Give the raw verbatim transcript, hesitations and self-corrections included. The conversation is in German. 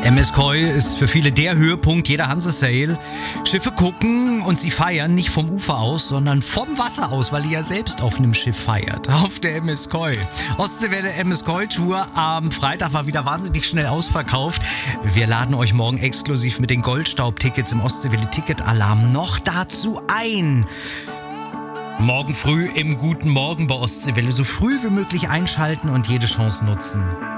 M S Koi ist für viele der Höhepunkt jeder Hanse-Sail. Schiffe gucken und sie feiern nicht vom Ufer aus, sondern vom Wasser aus, weil ihr ja selbst auf einem Schiff feiert. Auf der M S Koi. Ostseewelle M S Koi Tour am Freitag war wieder wahnsinnig schnell ausverkauft. Wir laden euch morgen exklusiv mit den Goldstaub-Tickets im Ostseewelle Ticket-Alarm noch dazu ein. Morgen früh im Guten Morgen bei Ostseewelle so früh wie möglich einschalten und jede Chance nutzen.